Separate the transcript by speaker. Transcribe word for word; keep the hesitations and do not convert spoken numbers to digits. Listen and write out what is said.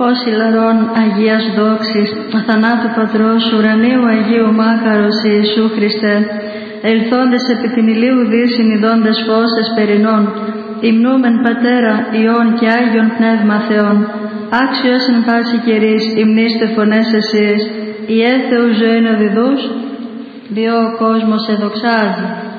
Speaker 1: Φως ηλαρών Αγίας δόξης, αθανάτου Πατρός, ουρανίου Αγίου Μάκαρος Ιησού Χριστέ, ελθόντες επί την ηλίου δύσιν ειδώντες φως εσπερινών, υμνούμεν Πατέρα, Υιόν και Άγιον Πνεύμα Θεόν, άξιος εν πάση καιρής υμνήστε φωνές εσείς, η έθεου ζωήν οδηδούς, διό ο κόσμος εδοξάζει.